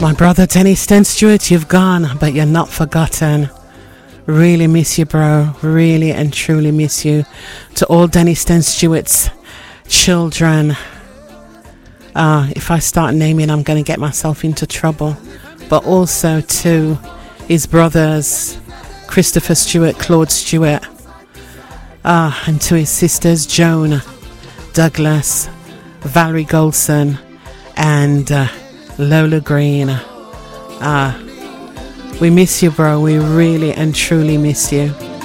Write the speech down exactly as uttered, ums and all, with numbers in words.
My brother Denny Sten Stewart, you've gone, but you're not forgotten. Really miss you, bro. Really and truly miss you. To all Denny Sten Stewart's children. Uh, if I start naming, I'm going to get myself into trouble. But also to his brothers, Christopher Stewart, Claude Stewart. Uh, and to his sisters, Joan, Douglas, Valerie Golson, and uh, Lola Green. Uh, we miss you, bro. We really and truly miss you.